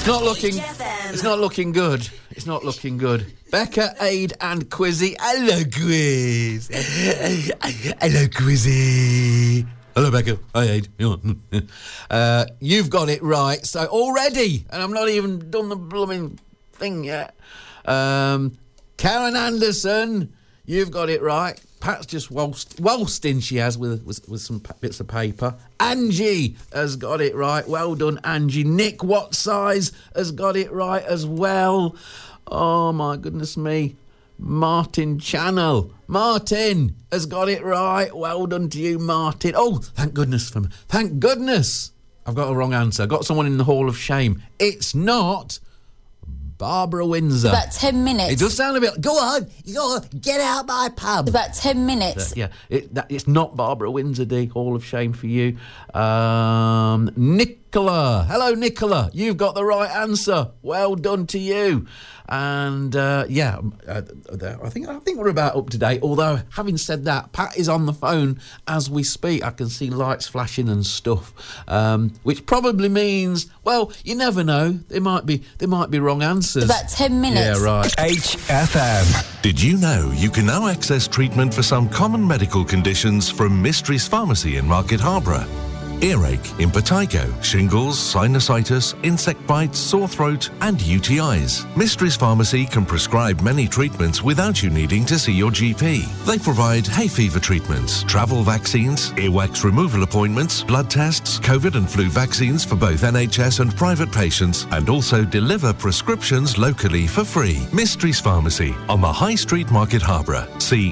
It's not looking good. It's not looking good. Becca, Aid and Quizzy. Hello, Quiz. Hello, Quizzy. Hello, Becca. Hi, Aid. You've got it right. So already, and I'm not even done the blooming thing yet. Karen Anderson, you've got it right. Pat's just waltzed in, she has, with some bits of paper. Angie has got it right. Well done, Angie. Nick What-Size has got it right as well. Oh, my goodness me. Martin Channel. Martin has got it right. Well done to you, Martin. Oh, thank goodness. Thank goodness. I've got a wrong answer. I've got someone in the Hall of Shame. It's not Barbara Windsor. About 10 minutes. It does sound a bit... Go on, get out my pub. About 10 minutes. It's not Barbara Windsor, D. Hall of Shame for you. Nicola. Hello, Nicola. You've got the right answer. Well done to you. And, I think we're about up to date. Although, having said that, Pat is on the phone as we speak. I can see lights flashing and stuff, which probably means, well, you never know. There might be wrong answers. About 10 minutes. Yeah, right. HFM. Did you know you can now access treatment for some common medical conditions from Mysteries Pharmacy in Market Harborough? Earache, impetigo, shingles, sinusitis, insect bites, sore throat and UTIs. Mysteries Pharmacy can prescribe many treatments without you needing to see your GP. They provide hay fever treatments, travel vaccines, earwax removal appointments, blood tests, COVID and flu vaccines for both NHS and private patients, and also deliver prescriptions locally for free. Mysteries Pharmacy on the High Street, Market Harborough. See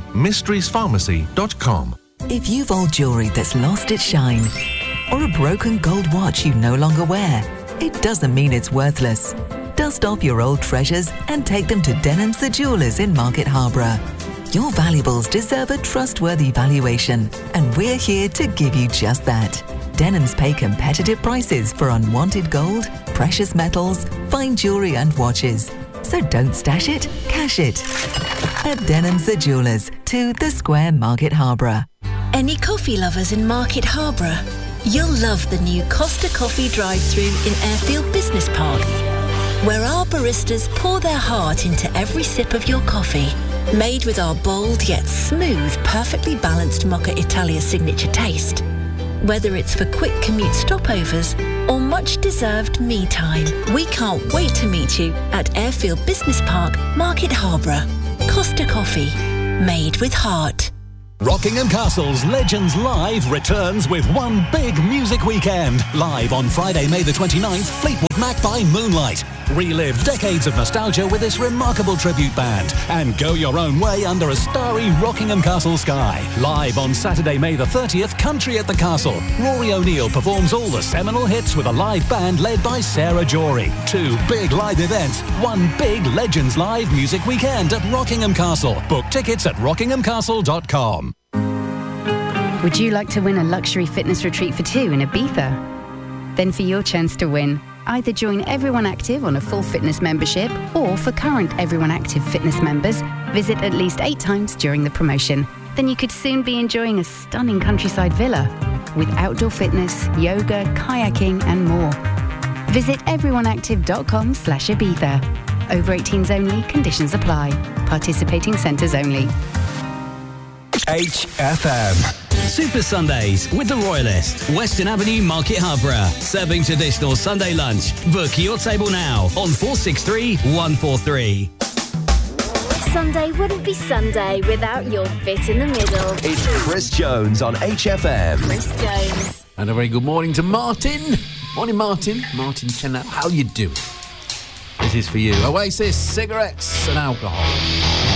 mysteriespharmacy.com. If you've old jewellery that's lost its shine, or a broken gold watch you no longer wear, it doesn't mean it's worthless. Dust off your old treasures and take them to Denham's the Jewellers in Market Harborough. Your valuables deserve a trustworthy valuation, and we're here to give you just that. Denham's pay competitive prices for unwanted gold, precious metals, fine jewellery and watches. So don't stash it, cash it. At Denham's the Jewellers, 2 The Square, Market Harborough. Any coffee lovers in Market Harborough? You'll love the new Costa Coffee drive-thru in Airfield Business Park, where our baristas pour their heart into every sip of your coffee. Made with our bold yet smooth, perfectly balanced Mocha Italia signature taste. Whether it's for quick commute stopovers or much-deserved me time, we can't wait to meet you at Airfield Business Park, Market Harborough. Costa Coffee, made with heart. Rockingham Castle's Legends Live returns with one big music weekend. Live on Friday, May the 29th, Fleetwood Mac by Moonlight. Relive decades of nostalgia with this remarkable tribute band and go your own way under a starry Rockingham Castle sky. Live on Saturday, May the 30th, Country at the Castle. Rory O'Neill performs all the seminal hits with a live band led by Sarah Jory. 2 big live events, one big Legends Live music weekend at Rockingham Castle. Book tickets at rockinghamcastle.com. Would you like to win a luxury fitness retreat for 2 in Ibiza? Then for your chance to win, either join Everyone Active on a full fitness membership, or for current Everyone Active fitness members, visit at least 8 times during the promotion. Then you could soon be enjoying a stunning countryside villa with outdoor fitness, yoga, kayaking and more. Visit everyoneactive.com/Ibiza. Over 18s only, conditions apply. Participating centres only. HFM. Super Sundays with the Royalist, Western Avenue, Market Harborough. Serving traditional Sunday lunch. Book your table now on 463 143. Sunday wouldn't be Sunday without your bit in the middle. It's Chris Jones on HFM. Chris Jones. And a very good morning to Martin. Morning, Martin. Martin Chenna, how you doing? This is for you. Oasis, cigarettes and alcohol.